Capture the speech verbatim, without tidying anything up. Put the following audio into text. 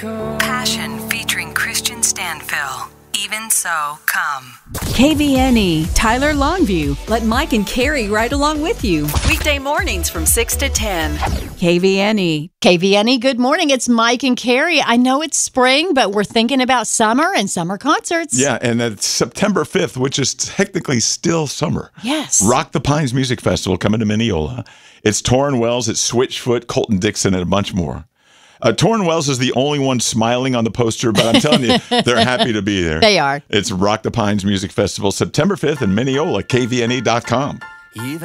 Passion featuring Christian Stanfill. Even so, come. K V N E, Tyler Longview. Let Mike and Carrie ride along with you. Weekday mornings from six to ten. K V N E. K V N E, good morning. It's Mike and Carrie. I know it's spring, but we're thinking about summer and summer concerts. Yeah, and it's September fifth, which is technically still summer. Yes. Rock the Pines Music Festival coming to Mineola. It's Torrin Wells, it's Switchfoot, Colton Dixon, and a bunch more. Uh, Torrin Wells is the only one smiling on the poster, but I'm telling you, they're happy to be there. They are. It's Rock the Pines Music Festival, September fifth in Mineola, K V N E dot com.